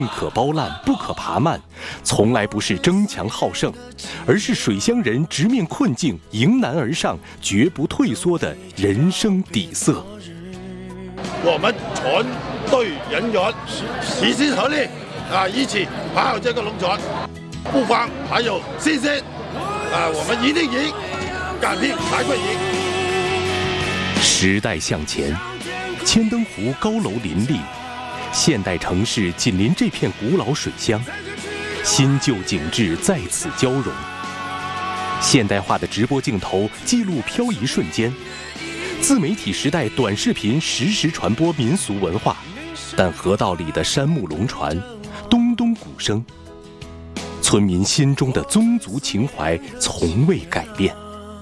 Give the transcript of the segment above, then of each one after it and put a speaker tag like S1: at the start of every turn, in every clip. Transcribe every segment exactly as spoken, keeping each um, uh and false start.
S1: 可包烂，不可爬慢，从来不是争强好胜，而是水乡人直面困境，迎难而上，绝不退缩的人生底色。
S2: 我们全队人员齐心合力啊，一起爬好这个龙船，不慌还有信心啊，我们一定赢，敢拼才会赢。
S1: 时代向前，千灯湖高楼林立。现代城市紧邻这片古老水乡，新旧景致在此交融。现代化的直播镜头记录漂移瞬间，自媒体时代短视频实时传播民俗文化，但河道里的山木龙船，咚咚鼓声，村民心中的宗族情怀从未改变。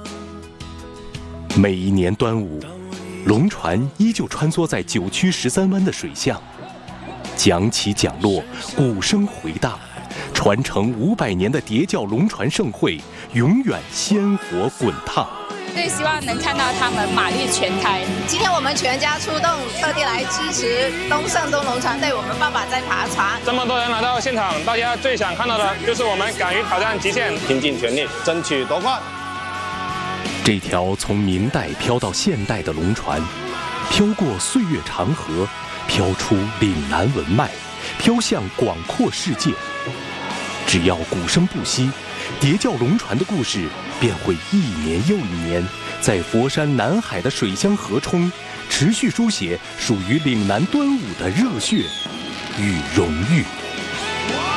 S1: 每一年端午，龙船依旧穿梭在九曲十三湾的水巷。讲起讲落，鼓声回荡，传承五百年的叠教龙船盛会永远鲜活滚烫。
S3: 最希望能看到他们马力全开。
S4: 今天我们全家出动，特地来支持东胜东龙船队，我们爸爸在爬船。
S5: 这么多人来到现场，大家最想看到的就是我们敢于挑战极限，
S6: 拼尽全力争取夺冠。
S1: 这条从明代飘到现代的龙船，飘过岁月长河，飘出岭南文脉，飘向广阔世界。只要鼓声不息，叠教龙船的故事便会一年又一年，在佛山南海的水乡河冲，持续书写属于岭南端午的热血与荣誉。